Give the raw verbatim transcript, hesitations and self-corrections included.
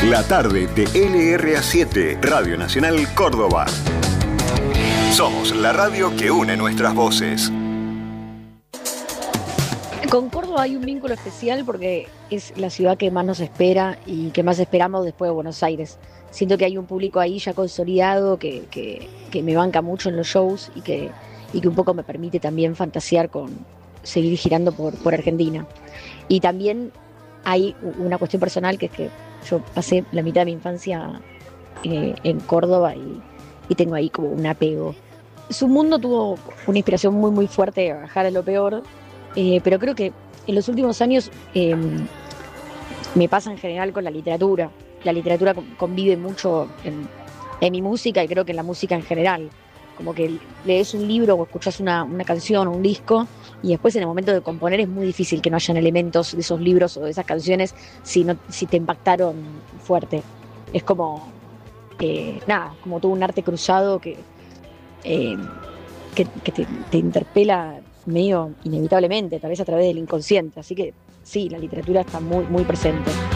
La tarde de L R A siete, Radio Nacional Córdoba. Somos la radio que une nuestras voces. Con Córdoba hay un vínculo especial porque es la ciudad que más nos espera y que más esperamos después de Buenos Aires. Siento que hay un público ahí ya consolidado que, que, que me banca mucho en los shows y que, y que un poco me permite también fantasear con seguir girando por, por Argentina. Y también hay una cuestión personal que es que yo pasé la mitad de mi infancia eh, en Córdoba y, y tengo ahí como un apego. Su mundo tuvo una inspiración muy muy fuerte a bajar a lo peor, eh, pero creo que en los últimos años eh, me pasa en general con la literatura. La literatura convive mucho en, en mi música y creo que en la música en general. Como que lees un libro o escuchas una, una canción o un disco y después en el momento de componer es muy difícil que no hayan elementos de esos libros o de esas canciones si, no, si te impactaron fuerte. Es como, eh, nada, como todo un arte cruzado que, eh, que, que te, te interpela medio inevitablemente, tal vez a través del inconsciente. Así que sí, la literatura está muy, muy presente.